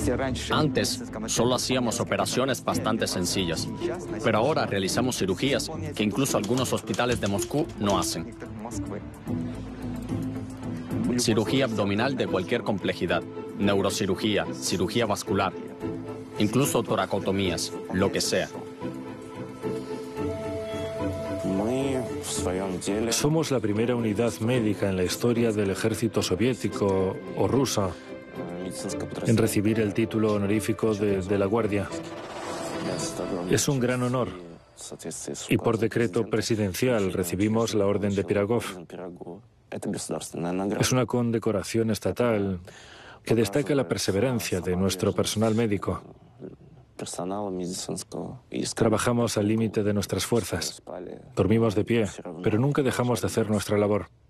Antes solo hacíamos operaciones bastante sencillas, pero ahora realizamos cirugías que incluso algunos hospitales de Moscú no hacen. Cirugía abdominal de cualquier complejidad, neurocirugía, cirugía vascular, incluso toracotomías, lo que sea. Somos la primera unidad médica en la historia del ejército soviético o ruso en recibir el título honorífico de la Guardia. Es un gran honor y por decreto presidencial recibimos la Orden de Pirogov. Es una condecoración estatal que destaca la perseverancia de nuestro personal médico. Trabajamos al límite de nuestras fuerzas. Dormimos de pie, pero nunca dejamos de hacer nuestra labor.